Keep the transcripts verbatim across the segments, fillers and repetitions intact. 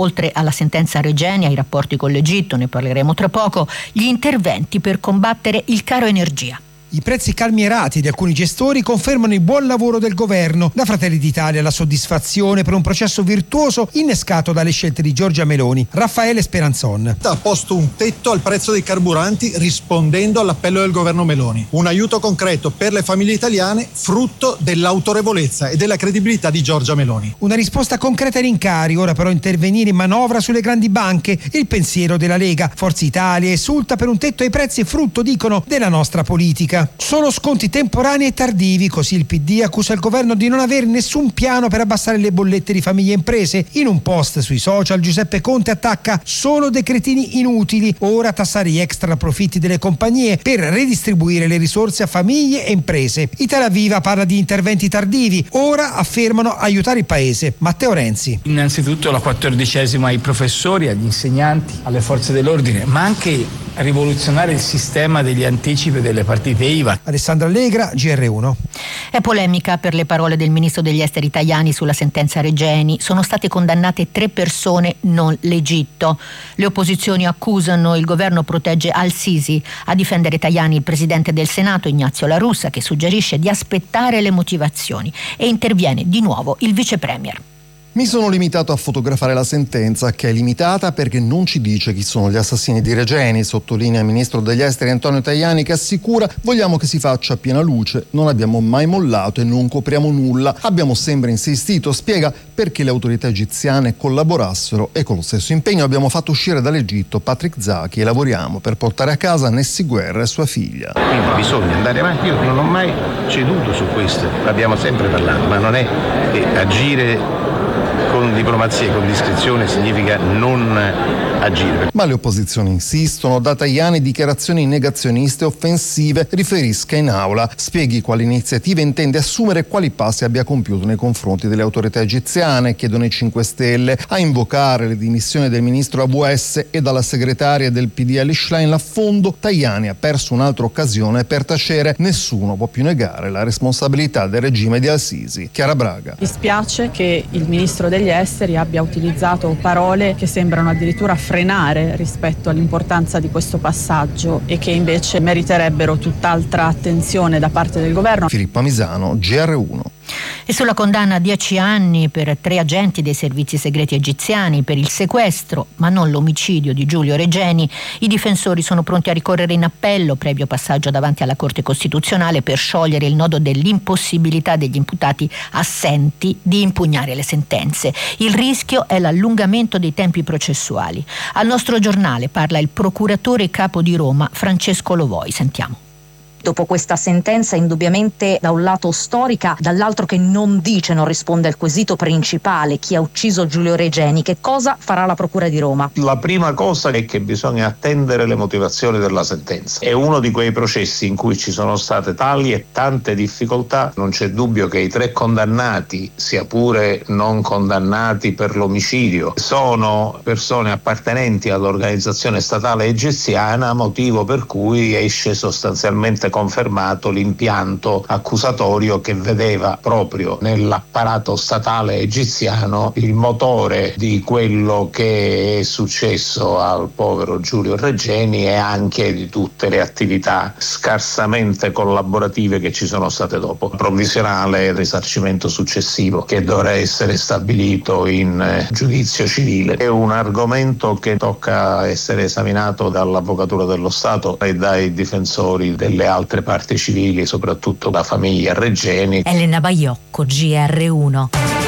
oltre alla sentenza Regeni, ai rapporti con l'Egitto, ne parleremo tra poco, gli interventi per combattere il caro energia. I prezzi calmierati di alcuni gestori confermano il buon lavoro del governo. Da Fratelli d'Italia la soddisfazione per un processo virtuoso innescato dalle scelte di Giorgia Meloni. Raffaele Speranzon. Ha posto un tetto al prezzo dei carburanti rispondendo all'appello del governo Meloni. Un aiuto concreto per le famiglie italiane, frutto dell'autorevolezza e della credibilità di Giorgia Meloni. Una risposta concreta ai rincari, ora però intervenire in manovra sulle grandi banche. Il pensiero della Lega. Forza Italia esulta per un tetto ai prezzi frutto, dicono, della nostra politica. Solo sconti temporanei e tardivi, così il P D accusa il governo di non avere nessun piano per abbassare le bollette di famiglie e imprese. In un post sui social Giuseppe Conte attacca solo decretini inutili, ora tassare gli extra profitti delle compagnie per redistribuire le risorse a famiglie e imprese. Italia Viva parla di interventi tardivi, ora affermano aiutare il paese. Matteo Renzi. Innanzitutto la quattordicesima ai professori, agli insegnanti, alle forze dell'ordine, ma anche rivoluzionare il sistema degli anticipi delle partite I V A. Alessandra Allegra, G R uno. È polemica per le parole del ministro degli esteri Tajani sulla sentenza Regeni. Sono state condannate tre persone, non l'Egitto. Le opposizioni accusano il governo protegge Al-Sisi. A difendere Tajani il presidente del Senato Ignazio La Russa, che suggerisce di aspettare le motivazioni, e interviene di nuovo il vice premier. Mi sono limitato a fotografare la sentenza, che è limitata perché non ci dice chi sono gli assassini di Regeni, sottolinea il ministro degli esteri Antonio Tajani, che assicura: vogliamo che si faccia a piena luce, non abbiamo mai mollato e non copriamo nulla, abbiamo sempre insistito, spiega, perché le autorità egiziane collaborassero e con lo stesso impegno abbiamo fatto uscire dall'Egitto Patrick Zaki e lavoriamo per portare a casa Nessi Guerra e sua figlia. Quindi bisogna andare avanti, io non ho mai ceduto su questo, abbiamo sempre parlato, ma non è che agire con diplomazia e con discrezione significa non agire. Ma le opposizioni insistono, da Tajani dichiarazioni negazioniste e offensive, riferisca in aula, spieghi quali iniziative intende assumere e quali passi abbia compiuto nei confronti delle autorità egiziane, chiedono i cinque Stelle. A invocare le dimissioni del ministro A V S e dalla segretaria del P D Elly Schlein Laffondo, Tajani ha perso un'altra occasione per tacere: nessuno può più negare la responsabilità del regime di Al-Sisi. Chiara Braga. Mi spiace che il ministro degli esteri abbia utilizzato parole che sembrano addirittura frenare rispetto all'importanza di questo passaggio e che invece meriterebbero tutt'altra attenzione da parte del governo. Filippo Misano, G R uno. E sulla condanna a dieci anni per tre agenti dei servizi segreti egiziani per il sequestro, ma non l'omicidio di Giulio Regeni, i difensori sono pronti a ricorrere in appello, previo passaggio davanti alla Corte Costituzionale, per sciogliere il nodo dell'impossibilità degli imputati assenti di impugnare le sentenze. Il rischio è l'allungamento dei tempi processuali. Al nostro giornale parla il procuratore capo di Roma, Francesco Lovoi. Sentiamo. Dopo questa sentenza indubbiamente da un lato storica, dall'altro che non dice, non risponde al quesito principale: chi ha ucciso Giulio Regeni, che cosa farà la Procura di Roma? La prima cosa è che bisogna attendere le motivazioni della sentenza. È uno di quei processi in cui ci sono state tali e tante difficoltà. Non c'è dubbio che i tre condannati, sia pure non condannati per l'omicidio, sono persone appartenenti all'organizzazione statale egiziana, motivo per cui esce sostanzialmente confermato l'impianto accusatorio che vedeva proprio nell'apparato statale egiziano il motore di quello che è successo al povero Giulio Regeni e anche di tutte le attività scarsamente collaborative che ci sono state dopo. Provvisionale e risarcimento successivo che dovrà essere stabilito in giudizio civile è un argomento che tocca essere esaminato dall'Avvocatura dello Stato e dai difensori delle altre altre parti civili, soprattutto la famiglia Regeni. Elena Baiocco, G R uno.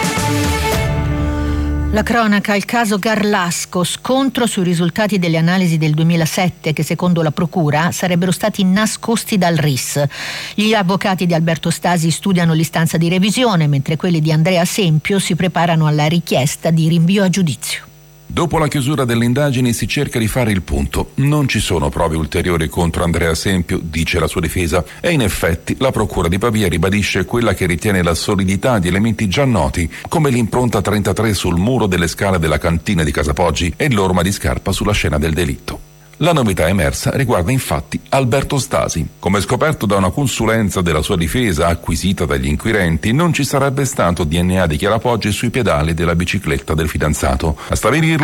La cronaca, il caso Garlasco, scontro sui risultati delle analisi del duemilasette che secondo la procura sarebbero stati nascosti dal R I S. Gli avvocati di Alberto Stasi studiano l'istanza di revisione, mentre quelli di Andrea Sempio si preparano alla richiesta di rinvio a giudizio. Dopo la chiusura delle indagini si cerca di fare il punto. Non ci sono prove ulteriori contro Andrea Sempio, dice la sua difesa, e in effetti la procura di Pavia ribadisce quella che ritiene la solidità di elementi già noti, come l'impronta trentatré sul muro delle scale della cantina di Casa Poggi e l'orma di scarpa sulla scena del delitto. La novità emersa riguarda infatti Alberto Stasi. Come scoperto da una consulenza della sua difesa acquisita dagli inquirenti, non ci sarebbe stato D N A di Chiara Poggi sui pedali della bicicletta del fidanzato. A stabilirlo